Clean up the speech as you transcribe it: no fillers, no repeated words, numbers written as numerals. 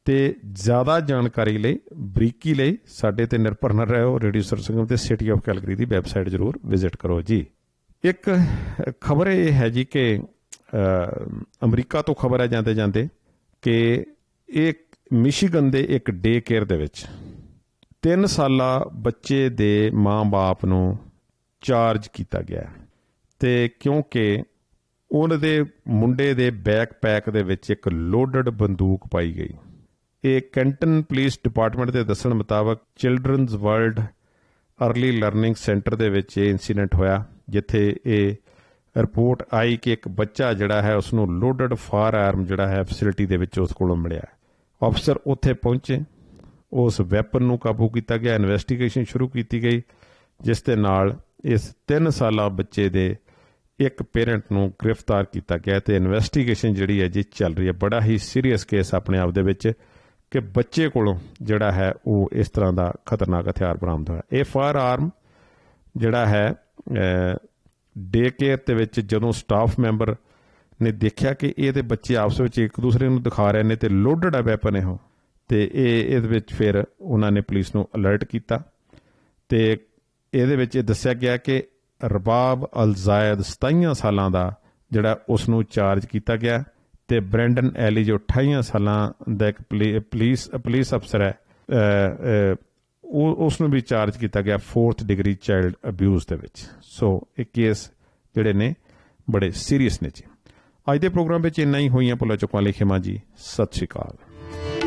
ਤੇ ਜ਼ਿਆਦਾ ਜਾਣਕਾਰੀ ਲਈ ਬਰੀਕੀ ਲਈ ਸਾਡੇ ਤੇ ਨਿਰਭਰ ਨਾ ਰਹੋ। ਰੇਡੀਓ ਸੁਰ ਸੰਗਮ ਤੇ city of Calgary the website ਜ਼ਰੂਰ ਵਿਜ਼ਿਟ ਕਰੋ ਜੀ। ਇੱਕ ਖਬਰ ਇਹ ਹੈ ਜੀ ਕਿ ਅਮਰੀਕਾ ਤੋਂ ਖਬਰ ਹੈ ਜਾਂਦੇ ਜਾਂਦੇ ਕਿ ਇਹ ਮਿਸ਼ੀਗਨ ਦੇ ਇੱਕ ਡੇ ਕੇਅਰ ਦੇ ਵਿੱਚ 3 ਸਾਲਾ ਬੱਚੇ ਦੇ ਮਾਂ-ਬਾਪ ਨੂੰ ਚਾਰਜ ਕੀਤਾ ਗਿਆ ਅਤੇ ਕਿਉਂਕਿ ਉਹਨਾਂ ਦੇ ਮੁੰਡੇ ਦੇ ਬੈਕਪੈਕ ਦੇ ਵਿੱਚ ਇੱਕ ਲੋਡਡ ਬੰਦੂਕ ਪਾਈ ਗਈ। ਇਹ ਕੈਂਟਨ ਪੁਲਿਸ ਡਿਪਾਰਟਮੈਂਟ ਦੇ ਦੱਸਣ ਮੁਤਾਬਕ children's world early learning centre ਦੇ ਵਿੱਚ ਇਹ ਇੰਸੀਡੈਂਟ ਹੋਇਆ, ਜਿੱਥੇ ਇਹ ਰਿਪੋਰਟ ਆਈ ਕਿ ਇੱਕ ਬੱਚਾ ਜਿਹੜਾ ਹੈ ਉਸਨੂੰ ਲੋਡਡ ਫਾਇਰ ਆਰਮ ਜਿਹੜਾ ਹੈ ਫੈਸਿਲਿਟੀ ਦੇ ਵਿੱਚ ਉਸ ਕੋਲੋਂ ਮਿਲਿਆ। ਅਫਸਰ ਉੱਥੇ ਪਹੁੰਚੇ, ਉਸ ਵੈਪਨ ਨੂੰ ਕਾਬੂ ਕੀਤਾ ਗਿਆ, ਇਨਵੈਸਟੀਗੇਸ਼ਨ ਸ਼ੁਰੂ ਕੀਤੀ ਗਈ, ਜਿਸ ਦੇ ਨਾਲ ਇਸ 3 ਸਾਲਾ ਬੱਚੇ ਦੇ ਇੱਕ ਪੇਰੈਂਟ ਨੂੰ ਗ੍ਰਿਫਤਾਰ ਕੀਤਾ ਗਿਆ ਅਤੇ ਇਨਵੈਸਟੀਗੇਸ਼ਨ ਜਿਹੜੀ ਹੈ ਜੀ ਚੱਲ ਰਹੀ ਹੈ। ਬੜਾ ਹੀ ਸੀਰੀਅਸ ਕੇਸ ਆਪਣੇ ਆਪ ਦੇ ਵਿੱਚ ਕਿ ਬੱਚੇ ਕੋਲੋਂ ਜਿਹੜਾ ਹੈ ਉਹ ਇਸ ਤਰ੍ਹਾਂ ਦਾ ਖਤਰਨਾਕ ਹਥਿਆਰ ਬਰਾਮਦ ਹੋਇਆ। ਇਹ ਫਾਇਰ ਆਰਮ ਜਿਹੜਾ ਹੈ ਡੇ ਕੇਅਰ ਦੇ ਵਿੱਚ ਜਦੋਂ ਸਟਾਫ ਮੈਂਬਰ ਨੇ ਦੇਖਿਆ ਕਿ ਇਹਦੇ ਬੱਚੇ ਆਪਸ ਵਿੱਚ ਇੱਕ ਦੂਸਰੇ ਨੂੰ ਦਿਖਾ ਰਹੇ ਨੇ ਅਤੇ ਲੋਡਡ ਆ ਵੈਪਨ ਇਹੋ, ਅਤੇ ਇਹਦੇ ਵਿੱਚ ਫਿਰ ਉਹਨਾਂ ਨੇ ਪੁਲਿਸ ਨੂੰ ਅਲਰਟ ਕੀਤਾ ਅਤੇ ਇਹਦੇ ਵਿੱਚ ਇਹ ਦੱਸਿਆ ਗਿਆ ਕਿ ਰਬਾਬ ਅਲਜ਼ਾਇਦ 27 ਸਾਲਾਂ ਦਾ ਜਿਹੜਾ ਉਸ ਨੂੰ ਚਾਰਜ ਕੀਤਾ ਗਿਆ ਅਤੇ ਬ੍ਰੈਂਡਨ ਐਲੀ ਜੋ 28 ਸਾਲਾਂ ਦਾ ਇੱਕ ਪੁਲਿਸ ਅਫਸਰ ਹੈ ਉਸ ਨੂੰ ਵੀ ਚਾਰਜ ਕੀਤਾ ਗਿਆ 4th ਡਿਗਰੀ ਚਾਈਲਡ ਅਬਿਊਜ਼ ਦੇ ਵਿੱਚ। ਸੋ ਇਹ ਕੇਸ ਜਿਹੜੇ ਨੇ ਬੜੇ ਸੀਰੀਅਸ ਨੇ ਜੀ। ਅੱਜ ਦੇ ਪ੍ਰੋਗਰਾਮ ਵਿੱਚ ਇੰਨਾ ਹੀ। ਹੋਈਆਂ ਭੁੱਲਾਂ ਚੁੱਕਾਂ ਲਈ ਖਿਮਾ ਜੀ। ਸਤਿ ਸ਼੍ਰੀ ਅਕਾਲ।